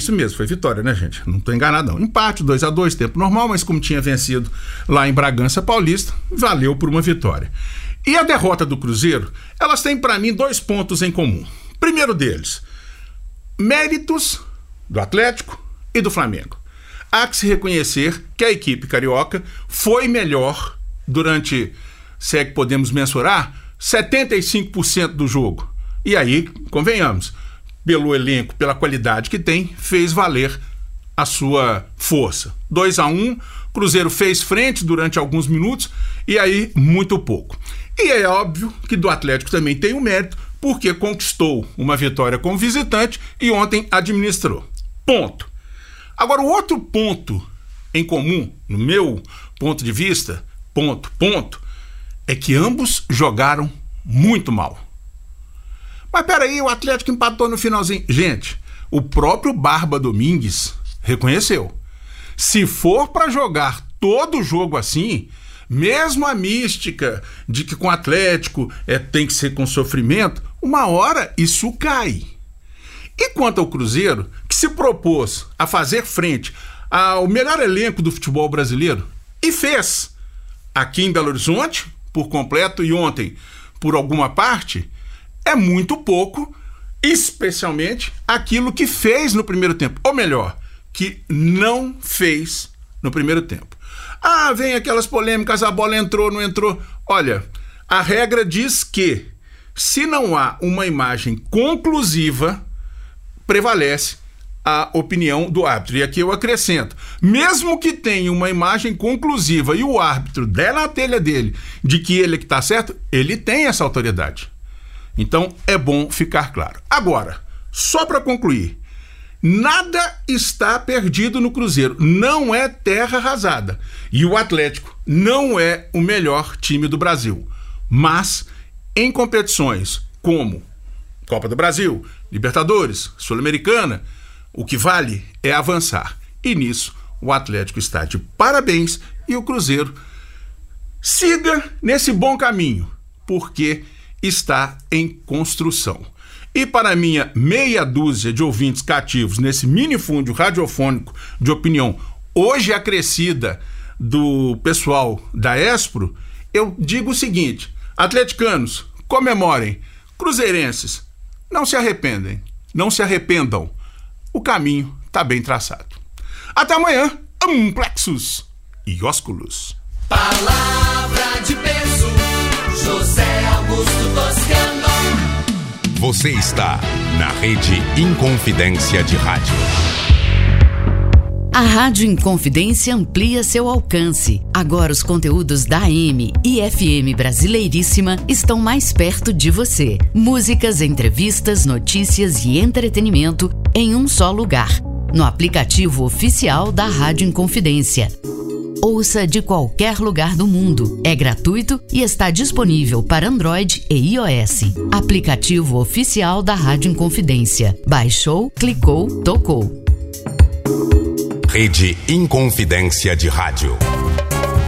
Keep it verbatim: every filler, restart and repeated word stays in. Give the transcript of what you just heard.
isso mesmo, foi vitória, né, gente? Não tô enganado, não. Empate, dois a dois, tempo normal, mas como tinha vencido lá em Bragança Paulista, valeu por uma vitória. E a derrota do Cruzeiro, elas têm para mim dois pontos em comum. Primeiro deles, méritos do Atlético e do Flamengo. Há que se reconhecer que a equipe carioca foi melhor durante, se é que podemos mensurar, setenta e cinco por cento do jogo. E aí, convenhamos, pelo elenco, pela qualidade que tem, fez valer a sua força. dois a um, Cruzeiro fez frente durante alguns minutos e aí muito pouco. E é óbvio que do Atlético também tem o mérito, porque conquistou uma vitória como visitante e ontem administrou. Ponto. Agora, o outro ponto em comum, no meu ponto de vista, ponto, ponto, é que ambos jogaram muito mal. Mas peraí, o Atlético empatou no finalzinho. Gente, o próprio Barba Domingues reconheceu. Se for para jogar todo o jogo assim, mesmo a mística de que com o Atlético é, tem que ser com sofrimento, uma hora isso cai. E quanto ao Cruzeiro, que se propôs a fazer frente ao melhor elenco do futebol brasileiro, e fez, aqui em Belo Horizonte, por completo, e ontem, por alguma parte, é muito pouco, especialmente aquilo que fez no primeiro tempo. Ou melhor, que não fez no primeiro tempo. Ah, vem aquelas polêmicas, a bola entrou, não entrou. Olha, a regra diz que, se não há uma imagem conclusiva, prevalece a opinião do árbitro. E aqui eu acrescento, mesmo que tenha uma imagem conclusiva e o árbitro der na telha dele de que ele que está certo, ele tem essa autoridade. Então é bom ficar claro. Agora, só para concluir, nada está perdido no Cruzeiro, não é terra arrasada. E o Atlético não é o melhor time do Brasil. Mas em competições como Copa do Brasil, Libertadores, Sul-Americana, o que vale é avançar. E nisso o Atlético está de parabéns e o Cruzeiro siga nesse bom caminho, porque está em construção. E para minha meia dúzia de ouvintes cativos nesse minifúndio radiofônico de opinião hoje acrescida do pessoal da Espro, eu digo o seguinte: atleticanos, comemorem, cruzeirenses, não se arrependem, não se arrependam. O caminho está bem traçado. Até amanhã, amplexos e ósculos. Palavra de peso, José Augusto Toscano. Você está na Rede Inconfidência de Rádio. A Rádio Inconfidência amplia seu alcance. Agora os conteúdos da A M e F M Brasileiríssima estão mais perto de você. Músicas, entrevistas, notícias e entretenimento em um só lugar. No aplicativo oficial da Rádio Inconfidência. Ouça de qualquer lugar do mundo. É gratuito e está disponível para Android e iOS. Aplicativo oficial da Rádio Inconfidência. Baixou, clicou, tocou. Rede Inconfidência de Rádio.